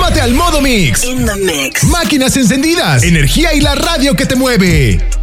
Súmate al Modo Mix. In the mix. Máquinas encendidas, energía y la radio que te mueve.